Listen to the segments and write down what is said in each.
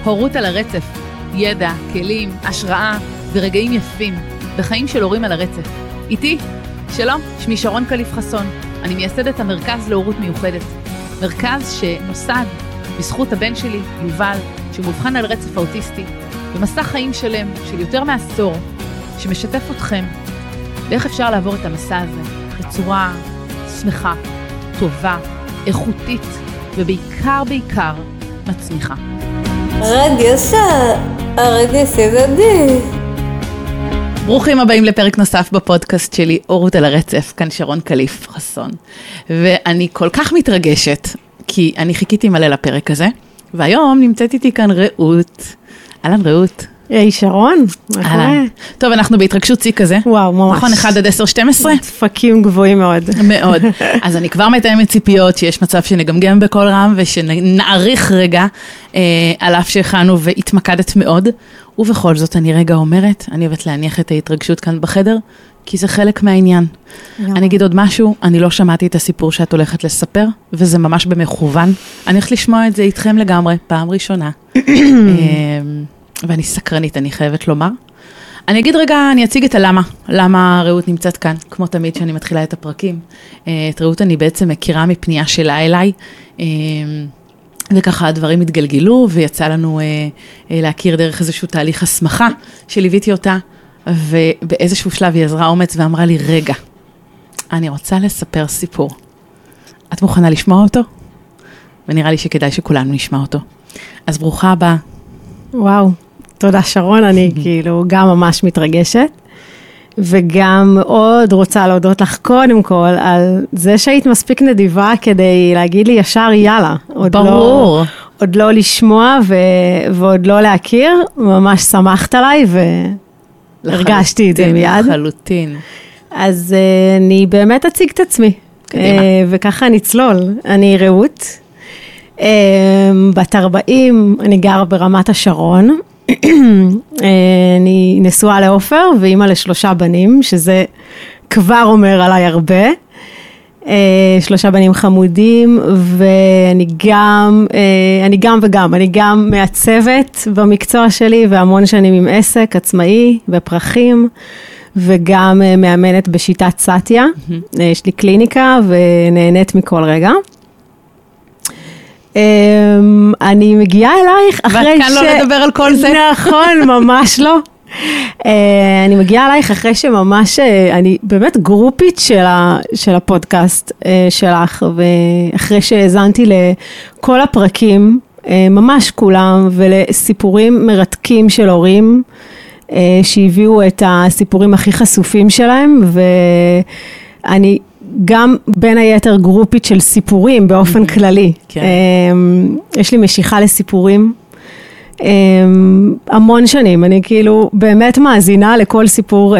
הורות על הרצף, ידע, כלים, השראה ורגעים יפים בחיים של הורים על הרצף. איתי, שלום, שמי שרון קליף חסון, אני מייסדת המרכז להורות מיוחדת. מרכז שנוסד בזכות הבן שלי, יובל, שמובחן על רצף האוטיסטי, במסע חיים שלם של יותר מעשור, שמשתף אתכם ואיך אפשר לעבור את המסע הזה בצורה שמחה, טובה, איכותית ובעיקר מצמיחה. הרגש הדדי. ברוכים הבאים לפרק נוסף בפודקאסט שלי, הורות על הרצף, כאן שרון קליף חסון. ואני כל כך מתרגשת, כי אני חיכיתי מלא לפרק הזה, והיום נמצאת איתי כאן רעות. אהלן רעות. היי שרון, אהלן. טוב, אנחנו בהתרגשות שיא כזה. וואו, ממש. נכון, 1 עד 10, 12? דפקים גבוהים מאוד. מאוד. אז אני כבר מתאמת ציפיות שיש מצב שנגמגם בכל רם, ושנעריך רגע על אף שהכנו והתמקדת מאוד. ובכל זאת אני רגע אומרת, אני אוהבת להניח את ההתרגשות כאן בחדר, כי זה חלק מהעניין. אני אגיד עוד משהו, אני לא שמעתי את הסיפור שאת הולכת לספר, וזה ממש במכוון. אני הולכת לשמוע את זה איתכם לגמרי, פעם ראשונה. ואני סקרנית, אני חייבת לומר. אני אגיד רגע, אני אציג את למה רעות נמצאת כאן, כמו תמיד שאני מתחילה את הפרקים. את רעות אני בעצם מכירה מפנייה שלה אליי, וככה הדברים התגלגלו, ויצא לנו להכיר דרך איזשהו תהליך הסמכה, שליוויתי אותה, ובאיזשהו שלב היא עזרה אומץ ואמרה לי, רגע, אני רוצה לספר סיפור. את מוכנה לשמוע אותו? ונראה לי שכדאי שכולנו נשמע אותו. אז ברוכה הבאה. וואו, תודה שרון, אני כאילו גם ממש מתרגשת, וגם מאוד רוצה להודות לך קודם כל על זה שהיית מספיק נדיבה כדי להגיד לי ישר יאללה. ברור. עוד לא לשמוע ועוד לא להכיר, ממש שמחת עליי והרגשתי את זה מיד. לחלוטין. אז אני באמת אציג את עצמי, וככה נצלול. אני רעות, בת 40, אני גרה ברמת השרון, אני נשואה לעופר ואימא ל3 בנים, שזה כבר אומר עליי הרבה, 3 בנים חמודים, ואני גם מעצבת במקצוע שלי, והמון שנים עם עסק עצמאי בפרחים, וגם מאמנת בשיטת סאטיה, יש לי קליניקה ונהנית מכל רגע. אני מגיעה אלייך אחרי ואת כאן לא לדבר על כל זה. נכון, ממש לא. אני מגיעה אלייך אחרי שממש, אני באמת גרופית של הפודקאסט שלך, ואחרי שהזנתי לכל הפרקים, ממש כולם, ולסיפורים מרתקים של הורים, שהביאו את הסיפורים הכי חשופים שלהם, ואני גם בין היתר גרופית של סיפורים באופן כללי. יש לי משיכה לסיפורים המון שנים, אני כאילו באמת מאזינה לכל סיפור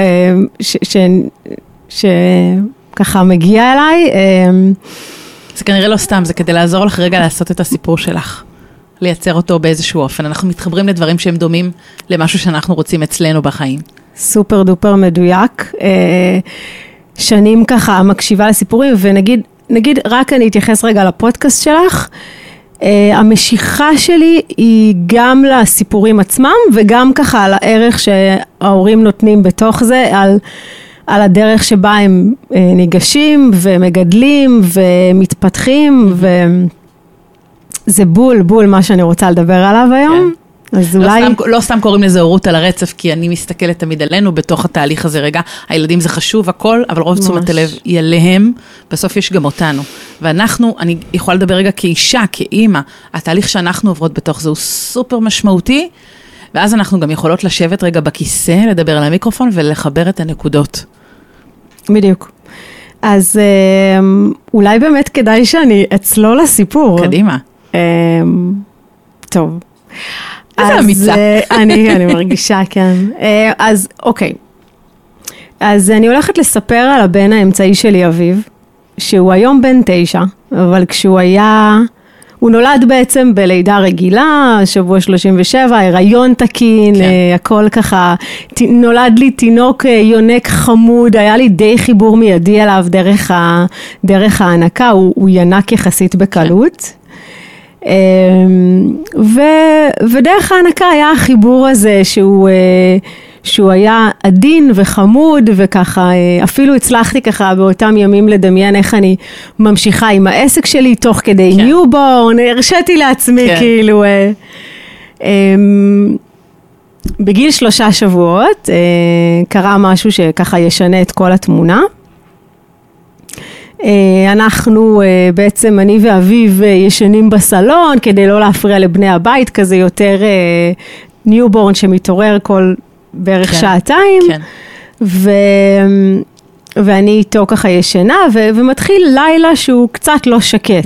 שככה מגיע אליי. זה כנראה לא סתם, זה כדי לעזור לך רגע לעשות את הסיפור שלך, לייצר אותו באיזשהו אופן. אנחנו מתחברים לדברים שהם דומים למשהו שאנחנו רוצים אצלנו בחיים. סופר דופר מדויק. שנים ככה מקשיבה לסיפורים, ונגיד רק אני אתייחס רגע לפודקאסט שלך, המשיכה שלי היא גם לסיפורים עצמם, וגם ככה על הערך שההורים נותנים בתוך זה, על הדרך שבה הם ניגשים ומגדלים ומתפתחים, וזה בול מה שאני רוצה לדבר עליו היום. אז אולי... לא סתם קוראים לזה הורות על הרצף, כי אני מסתכלת תמיד עלינו בתוך התהליך הזה רגע. הילדים זה חשוב, הכל, אבל רוב תשומת הלב היא עליהם, בסוף יש גם אותנו. ואנחנו, אני יכולה לדבר רגע כאישה, כאימא, התהליך שאנחנו עוברות בתוך זה הוא סופר משמעותי, ואז אנחנו גם יכולות לשבת רגע בכיסא, לדבר על המיקרופון ולחבר את הנקודות. בדיוק. אז אולי באמת כדאי שאני אצלול לסיפור. קדימה. טוב. איזה אמיצה. אני מרגישה, כן. אז אוקיי. אז אני הולכת לספר על הבן האמצעי שלי, אביב, שהוא היום בן 9, אבל כשהוא היה, הוא נולד בעצם בלידה רגילה, שבוע 37, הריון תקין, כן. הכל ככה, נולד לי תינוק יונק חמוד, היה לי די חיבור מיידי אליו דרך ההנקה, הוא ינק יחסית בקלות. כן. ודרך ההנקה היה החיבור הזה שהוא היה עדין וחמוד, וככה אפילו הצלחתי ככה באותם ימים לדמיין איך אני ממשיכה עם העסק שלי תוך כדי ניובורן, הרשיתי לעצמי כאילו, בגיל 3 שבועות קרה משהו שככה ישנה את כל התמונה. אנחנו בעצם, אני ואביב ישנים בסלון כדי לא להפריע לבני הבית, כזה יותר ניובורן שמתעורר כל בערך שעתיים, ואני איתו ככה ישנה, ומתחיל לילה שהוא קצת לא שקט.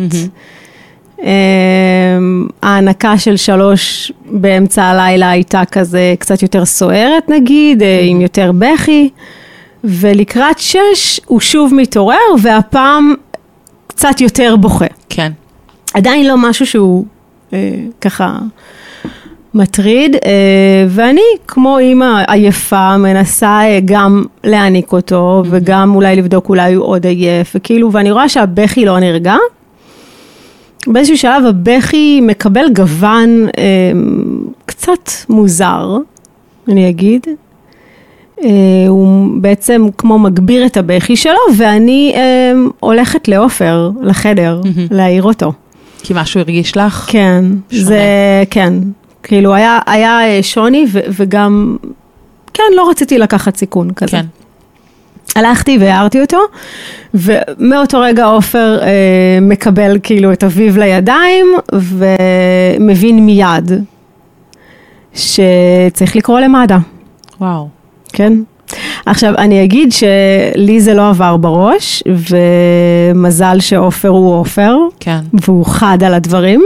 ההנקה של 3 באמצע הלילה הייתה כזה קצת יותר סוערת נגיד, עם יותר בכי, ולקראת 6 הוא שוב מתעורר, והפעם קצת יותר בוכה. כן. עדיין לא משהו שהוא ככה מטריד, ואני כמו אמא עייפה מנסה גם להעניק אותו, וגם אולי לבדוק אולי הוא עוד עייף, וכאילו, ואני רואה שהבכי לא נרגע. באיזשהו שלב הבכי מקבל גוון קצת מוזר, אני אגיד. הוא בעצם כמו מגביר את הבכי שלו, ואני הולכת לאופר, לחדר, להעיר אותו. כי משהו הרגיש לך? כן, זה, כן. כאילו היה שוני, וגם, כן, לא רציתי לקחת סיכון כזה. כן. הלכתי והערתי אותו, ומאותו רגע אופר מקבל כאילו את אביו לידיים, ומבין מיד שצריך לקרוא למד"א. וואו. כן. עכשיו, אני אגיד שלי זה לא עבר בראש, ומזל שאופר הוא אופר, כן. והוא חד על הדברים,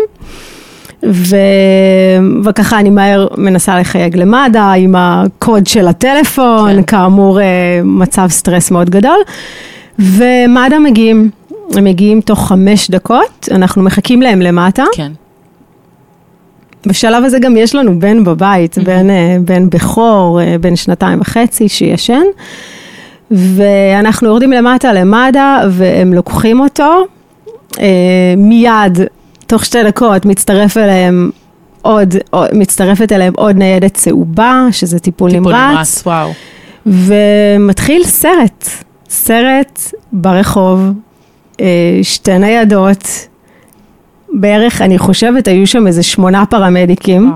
וככה אני מהר מנסה לחייג למד"א עם הקוד של הטלפון, כן. כאמור מצב סטרס מאוד גדול, ומד"א הם מגיעים תוך 5 דקות, אנחנו מחכים להם למטה. כן. בשלב הזה גם יש לנו בן בבית, בן בכור, בן 2.5 שישן, ואנחנו יורדים למטה למד"א, והם לוקחים אותו, מיד, תוך 2 דקות, מצטרפת אליהם עוד ניידת צהובה, שזה טיפול נמרץ, וואו. ומתחיל סרט ברחוב, 2 ניידות, בערך, אני חושבת, היו שם איזה 8 פרמדיקים,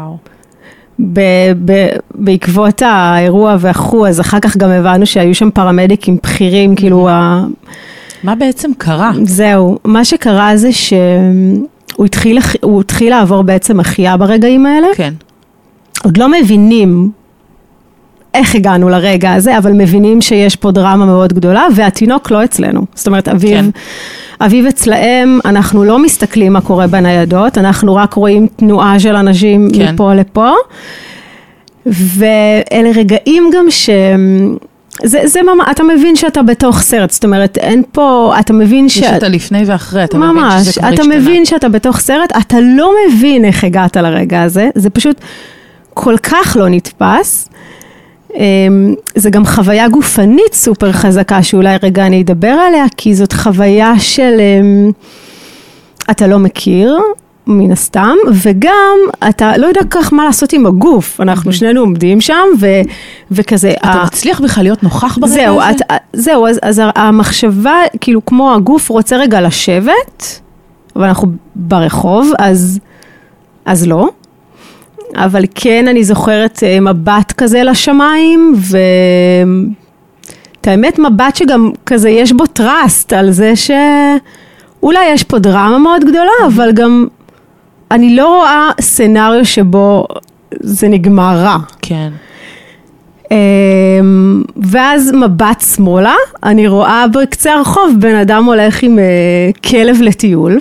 בעקבות האירוע והחו, אז אחר כך גם הבנו שהיו שם פרמדיקים בכירים, כאילו מה בעצם קרה? זהו, מה שקרה זה שהוא התחיל לעבור בעצם החיה ברגעים האלה. כן. עוד לא מבינים איך הגענו לרגע הזה, אבל מבינים שיש פה דרמה מאוד גדולה, והתינוק לא אצלנו. זאת אומרת, אביב אצלהם, אנחנו לא מסתכלים מה קורה בניידות, אנחנו רק רואים תנועה של אנשים מפה לפה, ואלה רגעים גם אתה מבין שאתה בתוך סרט, זאת אומרת, אין פה, אתה מבין יש את הלפני ואחרי, אתה מבין שזה כבר השתנה. אתה מבין שאתה בתוך סרט, אתה לא מבין איך הגעת לרגע הזה, זה פשוט כל כך לא נתפס, זה גם חוויה גופנית סופר חזקה, שאולי רגע אני אדבר עליה, כי זאת חוויה של, אתה לא מכיר, מן הסתם, וגם אתה לא יודע כך מה לעשות עם הגוף, אנחנו שנינו עומדים שם, וכזה... אתה מצליח בכלל להיות נוכח ברגע הזה? זהו, אז המחשבה, כאילו כמו הגוף רוצה רגע לשבת, אבל אנחנו ברחוב, אז לא. אבל כן, אני זוכרת מבט כזה לשמיים, את האמת מבט שגם כזה יש בו טראסט על זה שאולי יש פה דרמה מאוד גדולה, אבל גם אני לא רואה סנריו שבו זה נגמר רע. כן. ואז מבט שמאלה, אני רואה בקצה הרחוב בן אדם הולך עם כלב לטיול.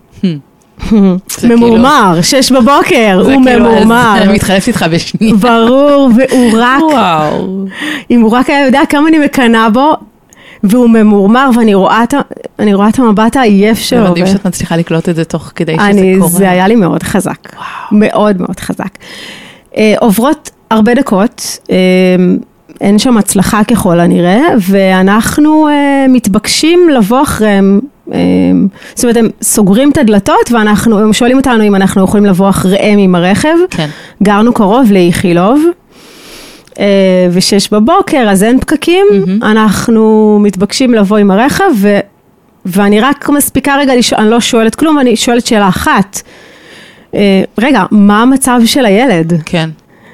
ממורמר, 6 בבוקר, הוא ממורמר. אני מתחלפת איתך בשנייה. ברור, והוא רק, אם הוא רק היה יודע כמה אני מקנה בו, והוא ממורמר, ואני רואה את המבט העייף שלו. זה מדהים שאת מצליחה לקלוט את זה תוך כדי שזה קורה. זה היה לי מאוד חזק, מאוד מאוד חזק. עוברות הרבה דקות, אין שם הצלחה ככל הנראה, ואנחנו מתבקשים לבוא אחריהם זאת אומרת, הם סוגרים את הדלתות, הם שואלים אותנו אם אנחנו יכולים לבוא אחריהם עם הרכב. כן. גרנו קרוב לאיכילוב, ו6 בבוקר, אז אין פקקים, אנחנו מתבקשים לבוא עם הרכב, ואני רק מספיקה רגע, אני לא שואלת כלום, אני שואלת שאלה אחת. רגע, מה המצב של הילד? כן.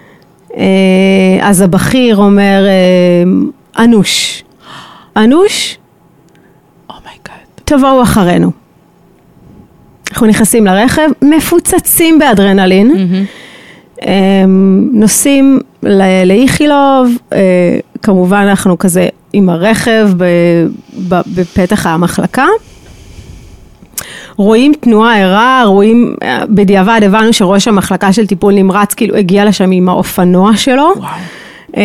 אז הבכיר אומר, אנוש. אנוש? תבואו אחרינו. אנחנו נכנסים לרכב, מפוצצים באדרנלין, נוסעים לאיכילוב, כמובן אנחנו כזה עם הרכב בפתח המחלקה, רואים תנועה ערה, רואים, בדיעבד הבנו שראש המחלקה של טיפול נמרץ כאילו הגיע לשם עם האופנוע שלו. וואו.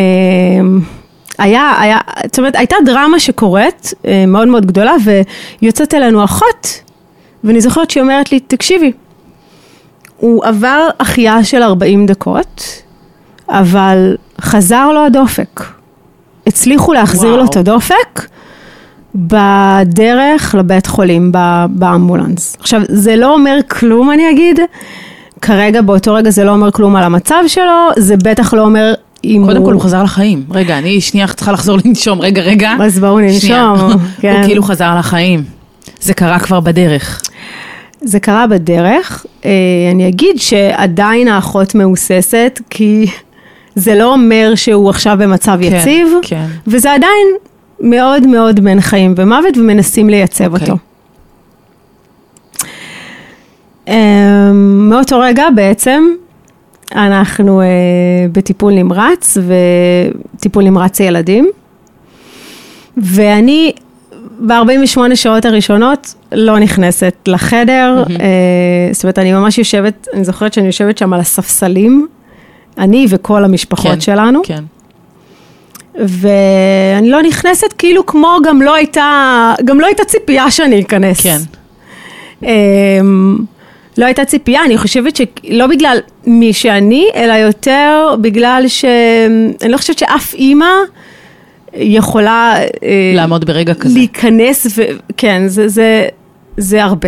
זאת אומרת, הייתה דרמה שקורית, מאוד מאוד גדולה, ויוצאת אלינו אחות, ואני זוכרת שהיא אומרת לי, תקשיבי, הוא עבר החיה של 40 דקות, אבל חזר לו הדופק. הצליחו להחזיר לו את הדופק, בדרך לבית חולים, באמבולנס. עכשיו, זה לא אומר כלום, אני אגיד, כרגע, באותו רגע, זה לא אומר כלום על המצב שלו, זה בטח לא אומר קודם כל הוא חזר לחיים. רגע, אני שנייה צריכה לחזור לנשום. רגע. אז בואו ננשום. הוא כאילו חזר לחיים. זה קרה כבר בדרך. זה קרה בדרך. אני אגיד שעדיין האחות מאוססת, כי זה לא אומר שהוא עכשיו במצב יציב, וזה עדיין מאוד מאוד בין חיים ומוות, ומנסים לייצב אותו. מאותו רגע בעצם, אנחנו בטיפול נמרץ, וטיפול נמרץ ילדים, ואני ב-48 שעות הראשונות לא נכנסת לחדר, זאת אומרת, אני ממש יושבת, אני זוכרת שאני יושבת שם על הספסלים, אני וכל המשפחות שלנו, כן. ואני לא נכנסת כאילו כמו גם לא הייתה ציפייה שאני אכנס. כן. לא הייתה ציפייה, אני חושבת שלא בגלל מי שאני, אלא יותר בגלל אני לא חושבת שאף אימא יכולה לעמוד ברגע כזה. להיכנס, כן, זה הרבה.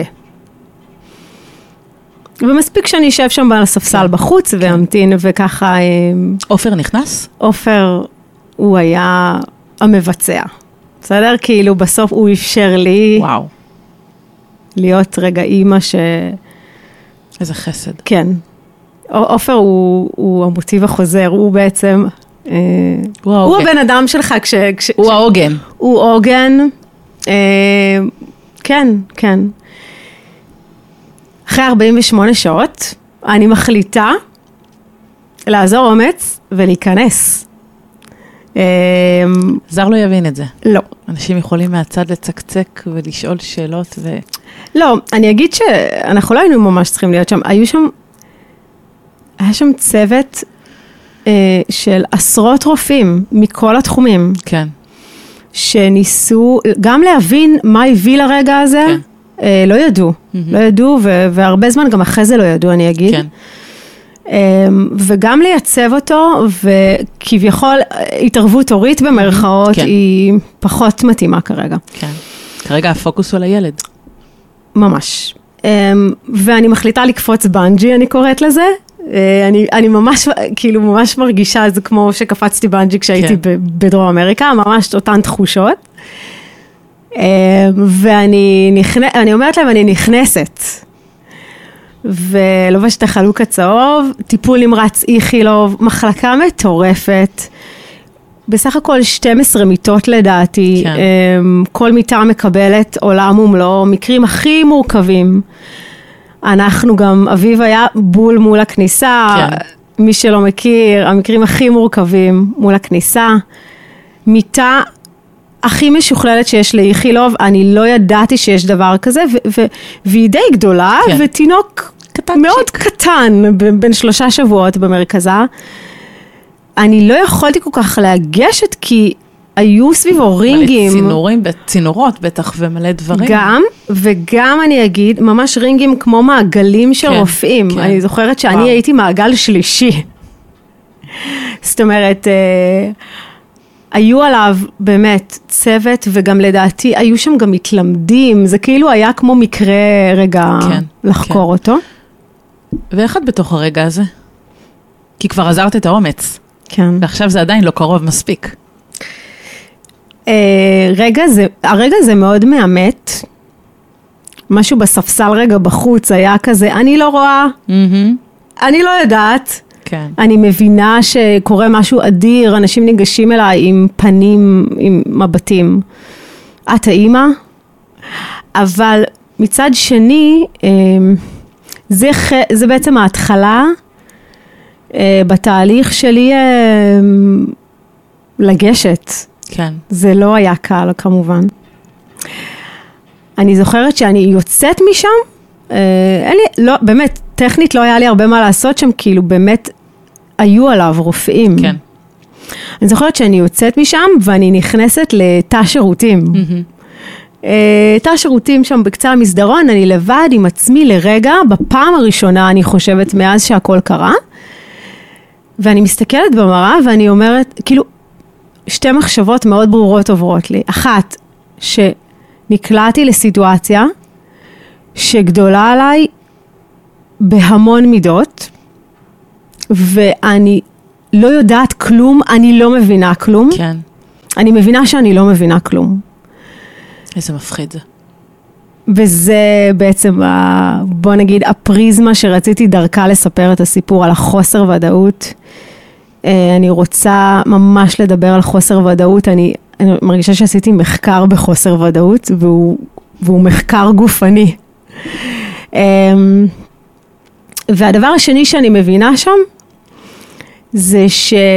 ומספיק שאני אשב שם על הספסל בחוץ ואמתין וככה. עופר נכנס? עופר הוא היה המבצע. בסדר? כאילו בסוף הוא אפשר לי להיות רגע אימא איזה חסד. כן. עופר הוא המוטיב החוזר, הוא בעצם, הוא הבן אדם שלך הוא העוגן. הוא עוגן, כן. אחרי 48 שעות, אני מחליטה לעזור אומץ ולהיכנס. זר לא יבין את זה. לא. אנשים יכולים מהצד לצקצק ולשאול שאלות לא, אני אגיד שאנחנו לא היינו ממש צריכים להיות שם. היה שם צוות של עשרות רופאים מכל התחומים. כן. שניסו גם להבין מה הביא לרגע הזה. כן. לא ידעו. לא ידעו, והרבה זמן גם אחרי זה לא ידעו, אני אגיד. כן. וגם לייצב אותו, וכביכול התערבות הורית במרכאות, היא פחות מתאימה כרגע. כן. כרגע הפוקוס הוא על הילד. ממש. ואני מחליטה לקפוץ בנג'י, אני קוראת לזה. אני ממש, כאילו ממש מרגישה, זה כמו שקפצתי בנג'י כשהייתי בדרום אמריקה, ממש אותן תחושות. ואני אומרת להם, אני נכנסת. ולובשת החלוק הצהוב, טיפול נמרץ איכילוב, מחלקה מטורפת. בסך הכל 12 מיטות לדעתי, כן. כל מיטה מקבלת עולם ומלוא, מקרים הכי מורכבים. אנחנו גם, אביב היה בול מול הכניסה, כן. מי שלא מכיר, המקרים הכי מורכבים מול הכניסה. מיטה הכי משוכללת שיש לאיכילוב, אני לא ידעתי שיש דבר כזה, והיא די גדולה, כן. ותינוק מאוד קטן, בין 3 שבועות במרכזה. אני לא יכולתי כל כך להגשת, כי היו סביבו רינגים. צינורות בטח ומלא דברים. גם, וגם אני אגיד, ממש רינגים כמו מעגלים של רופאים. כן. אני זוכרת שאני הייתי מעגל שלישי. זאת אומרת, היו עליו באמת צוות, וגם לדעתי היו שם גם מתלמדים, זה כאילו היה כמו מקרה רגע לחקור אותו. ואיך את בתוך הרגע הזה? כי כבר עזרת את האומץ. כן. ועכשיו זה עדיין לא קרוב מספיק. הרגע זה מאוד מאמת. משהו בספסל רגע בחוץ היה כזה, אני לא רואה, אני לא יודעת. כן. אני מבינה שקורה משהו אדיר, אנשים ניגשים אליי עם פנים, עם מבטים. את האמא? אבל מצד שני, זה בעצם ההתחלה בתהליך שלי לגשת. כן. זה לא היה קל כמובן. אני זוכרת שאני יוצאת משם, לא, באמת, טכנית לא היה לי הרבה מה לעשות שם, כאילו באמת היו עליו רופאים. כן. אני זוכרת שאני יוצאת משם ואני נכנסת לתא שירותים. תא שירותים שם בקצה המסדרון, אני לבד עם עצמי לרגע, בפעם הראשונה אני חושבת מאז שהכל קרה, ואני מסתכלת במראה ואני אומרת, כאילו, שתי מחשבות מאוד ברורות עוברות לי. אחת, שנקלעתי לסיטואציה שגדולה עליי בהמון מידות, ואני לא יודעת כלום, אני לא מבינה כלום. כן. אני מבינה שאני לא מבינה כלום. איזה מפחיד זה. וזה בעצם, בוא נגיד, הפריזמה שרציתי דרכה לספר את הסיפור על החוסר ודאות. אני רוצה ממש לדבר על חוסר ודאות. אני מרגישה שעשיתי מחקר בחוסר ודאות, והוא מחקר גופני. והדבר השני שאני מבינה שם, זה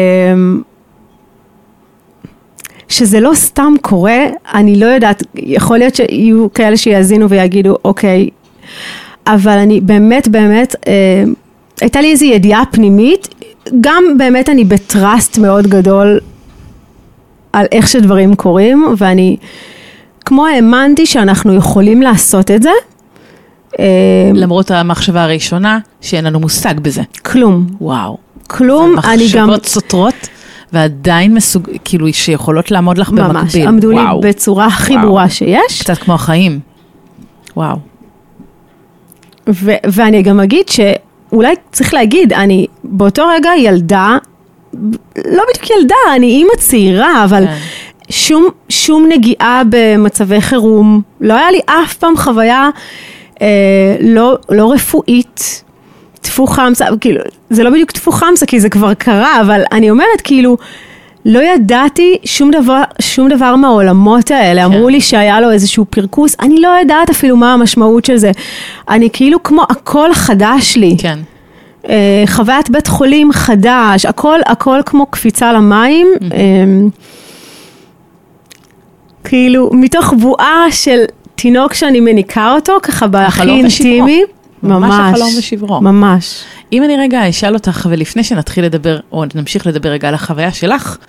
שזה לא סתם קורה, אני לא יודעת, יכול להיות שיהיו כאלה שיאזינו ויגידו, אוקיי, אבל אני באמת, הייתה לי איזו ידיעה פנימית, גם באמת אני בטרסט מאוד גדול על איך שדברים קורים, ואני כמו האמנתי שאנחנו יכולים לעשות את זה. למרות המחשבה הראשונה, שאין לנו מושג בזה. כלום. וואו. כלום, אני גם... מחשבות סותרות, ועדיין כאילו שיכולות לעמוד לך במקביל. ממש, עמדו לי בצורה הכי ברורה שיש. קצת כמו החיים. וואו. ואני גם אגיד שאולי צריך להגיד, אני באותו רגע ילדה, לא בדיוק ילדה, אני אימא צעירה, אבל שום נגיעה במצבי חירום, לא היה לי אף פעם חוויה לא רפואית, תפו חמסה, כאילו, זה לא בדיוק תפו חמסה, כי זה כבר קרה, אבל אני אומרת, כאילו, לא ידעתי שום דבר מהעולמות האלה, אמרו לי שהיה לו איזשהו פרקוס, אני לא יודעת אפילו מה המשמעות של זה, אני כאילו כמו הכל חדש לי, כן. חוויית בית חולים חדש, הכל כמו קפיצה למים, כאילו, מתוך בועה של תינוק שאני מניקה אותו, ככה בהכי אינטימי, ממש החלום ושברו. ממש. אם אני רגע אשאל אותך, ולפני שנתחיל לדבר, או נמשיך לדבר רגע על החוויה שלך,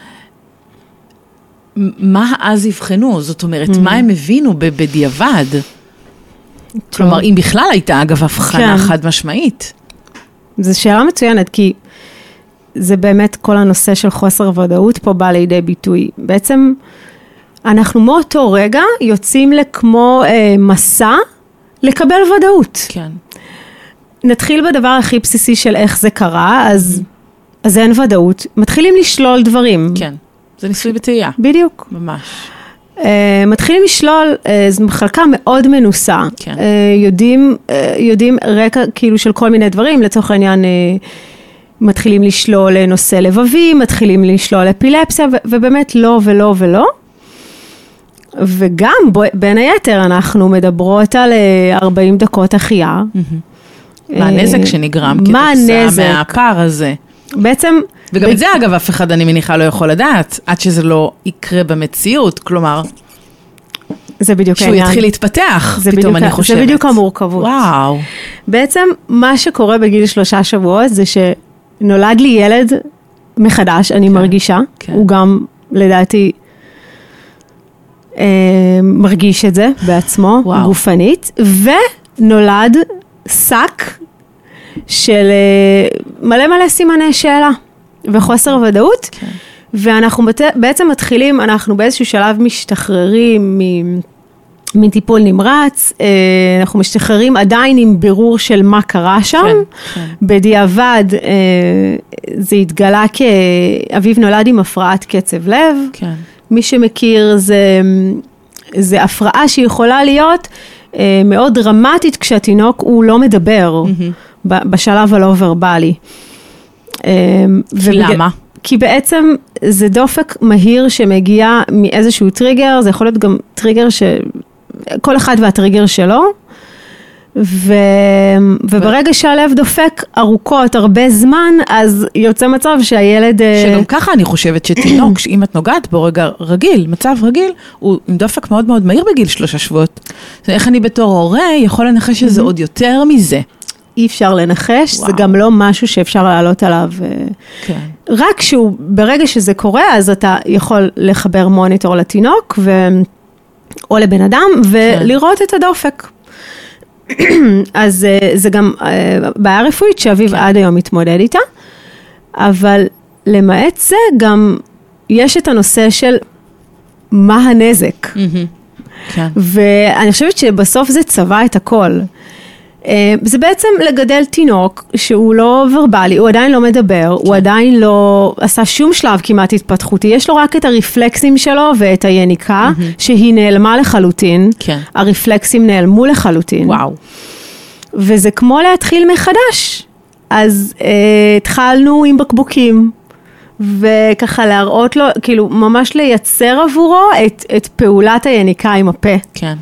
מה אז יבחנו? זאת אומרת, מה הם הבינו בדיעבד? כלומר, אם בכלל הייתה אגב הבחנה חד משמעית. זו שאלה מצוינת, כי זה באמת כל הנושא של חוסר ודאות פה בא לידי ביטוי. בעצם אנחנו מאותו רגע יוצאים לכמו מסע לקבל ודאות. כן. נתחיל בדבר הכי בסיסי של איך זה קרה, אז אין ודאות. מתחילים לשלול דברים. כן, זה ניסוי בטעייה. בדיוק. ממש. מתחילים לשלול, זו מחלקה מאוד מנוסה. כן. יודעים רקע כאילו של כל מיני דברים, לצורך העניין מתחילים לשלול נושא לבבי, מתחילים לשלול אפילפסיה, ובאמת לא ולא ולא. וגם בין היתר אנחנו מדברות על 40 דקות החיה. מה הנזק שנגרם כתוצאה מהפער הזה? בעצם... וגם את זה אגב אף אחד אני מניחה לא יכול לדעת, עד שזה לא יקרה במציאות, כלומר... זה בדיוק העניין. שהוא יתחיל להתפתח, פתאום אני חושבת. זה בדיוק המורכבות. וואו. בעצם מה שקורה בגיל 3 שבועות זה שנולד לי ילד מחדש, אני מרגישה, הוא גם לדעתי מרגיש את זה בעצמו, גופנית, ונולד שק של מלא סימני שאלה וחוסר ודאות, ואנחנו בעצם מתחילים, אנחנו באיזשהו שלב משתחררים מטיפול נמרץ, אנחנו משתחררים עדיין עם בירור של מה קרה שם, בדיעבד זה התגלה כאביו נולד עם הפרעת קצב לב, מי שמכיר זה הפרעה שיכולה להיות מאוד דרמטית כשהתינוק הוא לא מדבר בשלב הלא ורבלי. למה? כי בעצם זה דופק מהיר שמגיע מאיזשהו טריגר, זה יכול להיות גם טריגר כל אחד והטריגר שלו, וברגע שהלב דופק ארוכות, הרבה זמן, אז יוצא מצב שהילד... שגם ככה אני חושבת שתינוק, שאם את נוגעת בו רגע רגיל, מצב רגיל, הוא עם דופק מאוד מאוד מהיר בגיל 3 שבועות. איך אני בתור הורה יכול לנחש שזה עוד יותר מזה? אי אפשר לנחש, זה גם לא משהו שאפשר לעלות עליו. רק ברגע שזה קורה, אז אתה יכול לחבר מוניטור לתינוק, או לבן אדם, ולראות את הדופק. אז זה גם בעיה רפואית שאביב עד היום מתמודד איתה, אבל למעט זה גם יש את הנושא של מה הנזק. ואני חושבת שבסוף זה צבע את הכל. זה בעצם לגדל תינוק שהוא לא ורבלי, הוא עדיין לא מדבר, הוא עדיין לא עשה שום שלב כמעט התפתחותי, יש לו רק את הרפלקסים שלו ואת היניקה, שהיא נעלמה לחלוטין, הרפלקסים נעלמו לחלוטין. וואו. וזה כמו להתחיל מחדש. אז התחלנו עם בקבוקים, וככה להראות לו, כאילו ממש לייצר עבורו את פעולת היניקה עם הפה. כן.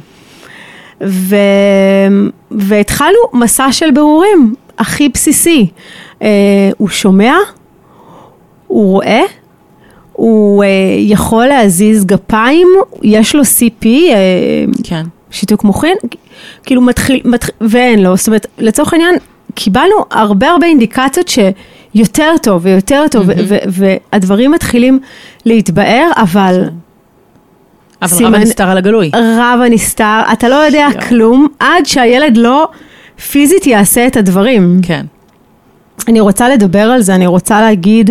והתחלנו מסע של בירורים, הכי בסיסי. הוא שומע, הוא רואה, הוא יכול להזיז גפיים, יש לו CP, כן. שיתוק מוחין, כאילו מתחיל, ואין לו, זאת אומרת, לצורך העניין, קיבלנו הרבה אינדיקציות שיותר טוב ויותר טוב, והדברים מתחילים להתבאר, אבל רב הנסתר על הגלוי. רב הנסתר, אתה לא יודע כלום, עד שהילד לא פיזית יעשה את הדברים. כן. אני רוצה לדבר על זה, אני רוצה להגיד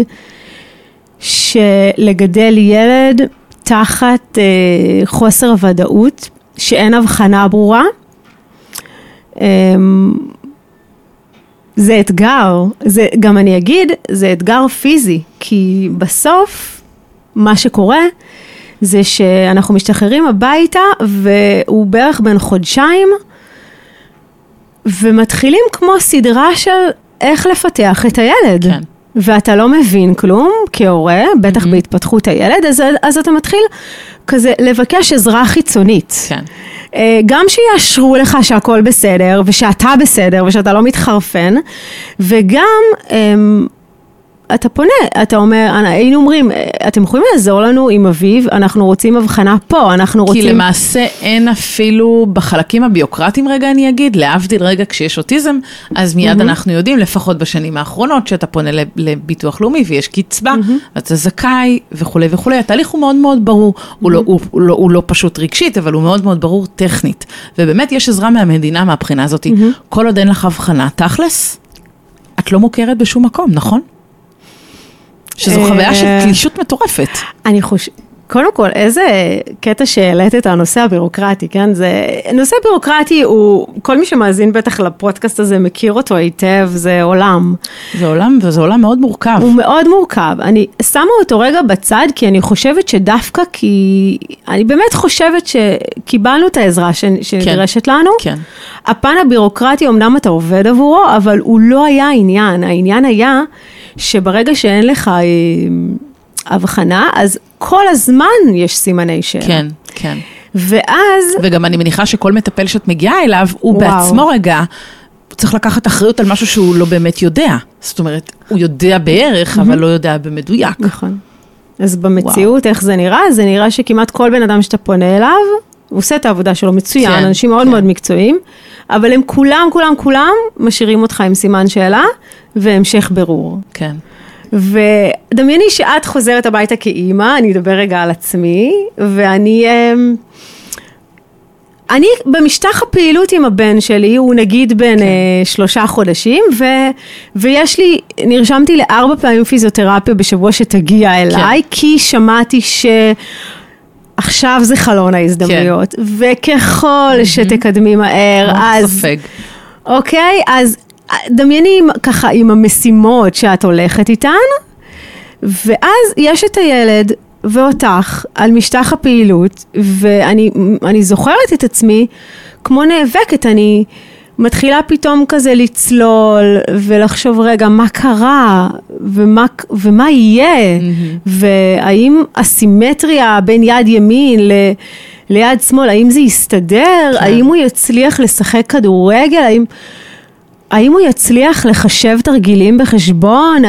שלגדל ילד תחת חוסר הוודאות, שאין הבחנה ברורה, זה אתגר, גם אני אגיד, זה אתגר פיזי, כי בסוף מה שקורה, זה שאנחנו משתחררים הביתה, והוא בערך בין חודשיים, ומתחילים כמו סדרה של איך לפתח את הילד. כן. ואתה לא מבין כלום כהורה, בטח בהתפתחות הילד, אז אתה מתחיל כזה לבקש עזרה חיצונית. כן. גם שיאשרו לך שהכל בסדר, ושאתה בסדר, ושאתה לא מתחרפן, וגם אתה פונה, אתה אומר, היינו אומרים, אתם יכולים לעזור לנו עם אביב, אנחנו רוצים הבחנה פה, אנחנו רוצים... כי למעשה אין אפילו בחלקים הביוקרטיים רגע, אני אגיד, להבדיל רגע כשיש אוטיזם, אז מיד אנחנו יודעים, לפחות בשנים האחרונות, שאתה פונה לביטוח לאומי ויש קצבה, ואתה זכאי וכו' וכו'. התהליך הוא מאוד מאוד ברור, הוא לא פשוט רגשית, אבל הוא מאוד מאוד ברור טכנית. ובאמת יש עזרה מהמדינה מהבחינה הזאת, כל עוד אין לך הבחנה, תכלס, את לא מוכרת בשום מקום, נכון? שזו חוויה של תלישות מטורפת. אני חושבת, קודם כל, איזה קטע שהעלית את הנושא הבירוקרטי, כן? זה, נושא בירוקרטי הוא, כל מי שמאזין בטח לפודקאסט הזה מכיר אותו היטב, זה עולם. זה עולם, וזה עולם מאוד מורכב. הוא מאוד מורכב. אני שמה אותו רגע בצד, כי אני חושבת שדווקא, כי אני באמת חושבת שקיבלנו את העזרה שנדרשת לנו. כן. הפן הבירוקרטי, אמנם אתה עובד עבורו, אבל הוא לא היה העניין. העניין היה שברגע שאין לך הבחנה, אז כל הזמן יש סימני שאלה. כן, כן. ואז... וגם אני מניחה שכל מטפל שאת מגיעה אליו, הוא בעצמו רגע, הוא צריך לקחת אחריות על משהו שהוא לא באמת יודע. זאת אומרת, הוא יודע בערך, אבל לא יודע במדויק. נכון. אז במציאות, איך זה נראה? זה נראה שכמעט כל בן אדם שאתה פונה אליו, הוא עושה את העבודה שלו מצוין, אנשים מאוד מאוד מקצועיים, אבל הם כולם משאירים אותך עם סימן שאלה, והמשך ברור. כן. ודמייני שאת חוזרת הביתה כאימא, אני אדבר רגע על עצמי, ואני אני במשטח הפעילות עם הבן שלי, הוא נגיד בין 3 חודשים, נרשמתי ל4 פעמים פיזיותרפיה בשבוע שתגיע אליי, כי שמעתי עכשיו זה חלון ההזדמנויות, וככל שתקדמי מהר, אז... אוקיי, אז דמייני ככה עם המשימות שאת הולכת איתן, ואז יש את הילד ואותך על משטח הפעילות, ואני זוכרת את עצמי כמו נאבקת, אני מתחילה פתאום כזה לצלול, ולחשוב רגע מה קרה, ומה יהיה, והאם הסימטריה בין יד ימין ליד שמאל, האם זה יסתדר, האם הוא יצליח לשחק כדורגל, האם הוא יצליח לחשב תרגילים בחשבון,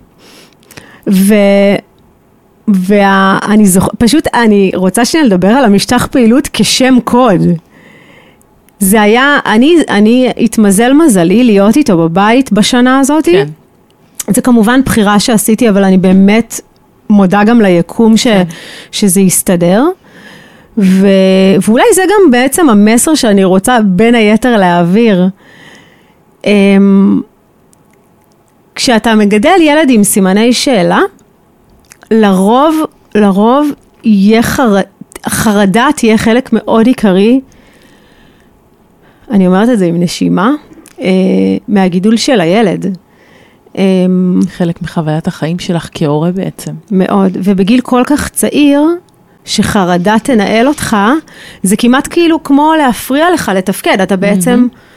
פשוט אני רוצה שנייה לדבר על המשטח פעילות כשם קוד. זה היה, אני התמזל מזלי להיות איתו בבית בשנה הזאת. כן. זה כמובן בחירה שעשיתי, אבל אני באמת מודה גם ליקום שזה יסתדר. ואולי זה גם בעצם המסר שאני רוצה בין היתר להעביר. כשאתה מגדל ילד עם סימני שאלה, לרוב חרדה תהיה חלק מאוד עיקרי, אני אומרת את זה עם נשימה, מהגידול של הילד. חלק מחוויית החיים שלך כהורה בעצם. מאוד, ובגיל כל כך צעיר, שחרדה תנהל אותך, זה כמעט כאילו כמו להפריע לך לתפקד, אתה בעצם